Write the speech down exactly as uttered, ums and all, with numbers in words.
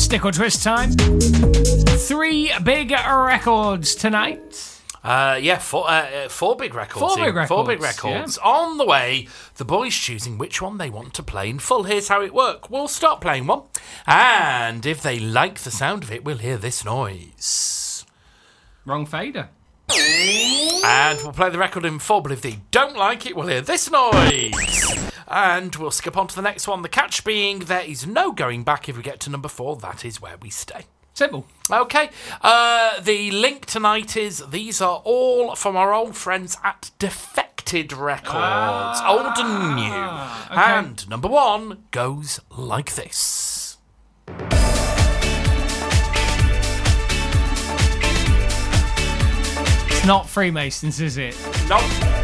Stick or twist time. Three big records tonight. Uh, yeah, four, uh, four big records. Four big Ian. records. Four big records. Yeah. On the way, the boys choosing which one they want to play in full. Here's how it works. We'll start playing one, and if they like the sound of it, we'll hear this noise. Wrong fader. And we'll play the record in full, but if they don't like it, we'll hear this noise. And we'll skip on to the next one. The catch being there is no going back if we get to number four. That is where we stay. Simple. Okay. Uh, the link tonight is these are all from our old friends at Defected Records. Ah, old and new. Okay. And number one goes like this. It's not Freemasons, is it? Nope.